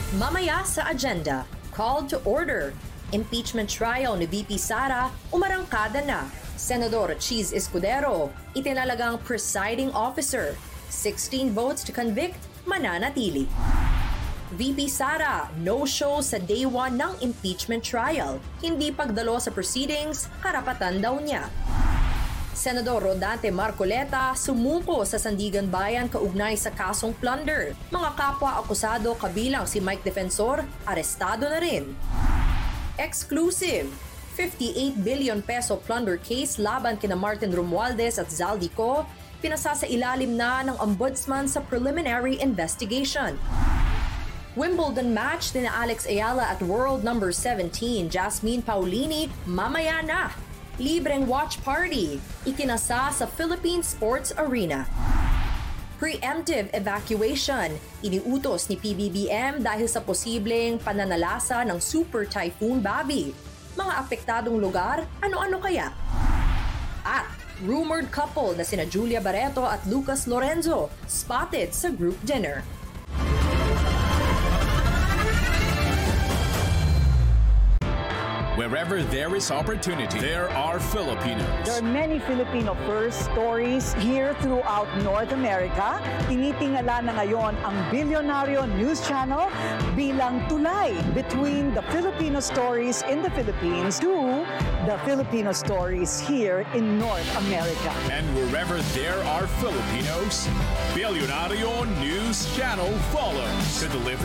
Mamaya sa agenda, call to order. Impeachment trial ni VP Sara umarangkada na. Senador Cheese Escudero, itinalagang presiding officer. 16 votes to convict, mananatili. VP Sara, no-show sa day 1 ng impeachment trial. Hindi pagdalo sa proceedings, karapatan daw niya. Senador Rodante Marcoleta sumuko sa Sandigan Bayan kaugnay sa kasong plunder. Mga kapwa akusado kabilang si Mike Defensor, arestado na rin. Exclusive, 58 billion peso plunder case laban kina Martin Romualdez at Zaldico, pinasa sa ilalim na ng ombudsman sa preliminary investigation. Wimbledon match ni Alex Ayala at world number 17 Jasmine Paulini mamaya na. Libreng watch party, ikinasa sa Philippine Sports Arena. Preemptive evacuation, iniutos ni PBBM dahil sa posibleng pananalasa ng Super Typhoon Babi. Mga apektadong lugar, ano-ano kaya? At rumored couple na sina Julia Barreto at Lucas Lorenzo spotted sa group dinner. Wherever there is opportunity, there are Filipinos. There are many Filipino first stories here throughout North America. Tinitingala na ngayon ang Bilyonaryo News Channel bilang tulay between the Filipino stories in the Philippines to the Filipino stories here in North America. And wherever there are Filipinos, Bilyonaryo News Channel follows to deliver